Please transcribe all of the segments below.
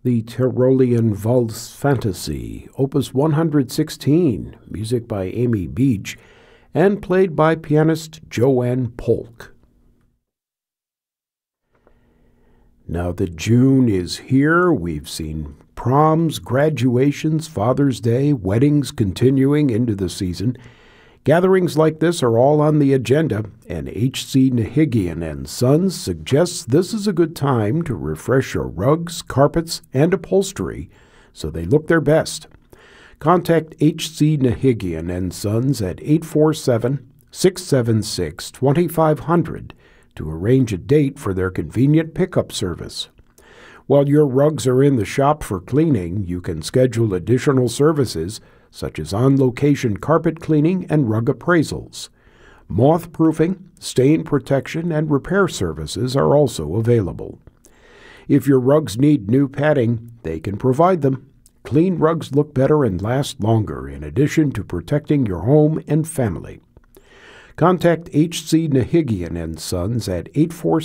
the Tyrolean Waltz Fantasy, Opus 116, music by Amy Beach, and played by pianist Joanne Polk. Now that June is here, we've seen proms, graduations, Father's Day, weddings continuing into the season. Gatherings like this are all on the agenda, and H.C. Nahigian and Sons suggests this is a good time to refresh your rugs, carpets, and upholstery so they look their best. Contact H.C. Nahigian and Sons at 847-676-2500 to arrange a date for their convenient pickup service. While your rugs are in the shop for cleaning, you can schedule additional services such as on-location carpet cleaning and rug appraisals. Moth-proofing, stain protection, and repair services are also available. If your rugs need new padding, they can provide them. Clean rugs look better and last longer, in addition to protecting your home and family. Contact H.C. Nahigian and Sons at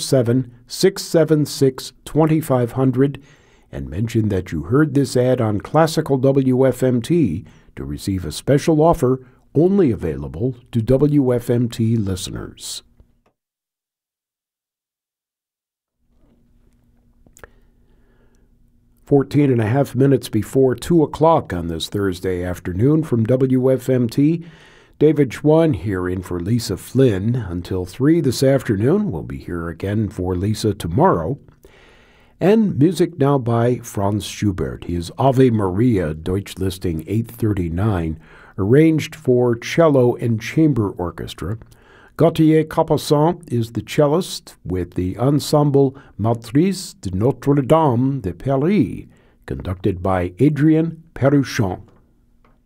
847-676-2500 and mention that you heard this ad on Classical WFMT to receive a special offer only available to WFMT listeners. Fourteen and a half minutes before 2 o'clock on this Thursday afternoon from WFMT, David Schwann here in for Lisa Flynn until 3 this afternoon. We'll be here again for Lisa tomorrow. And music now by Franz Schubert. His Ave Maria, Deutsch listing 839, arranged for cello and chamber orchestra. Gautier Capuçon is the cellist with the Ensemble Matrice de Notre-Dame de Paris, conducted by Adrien Peruchon.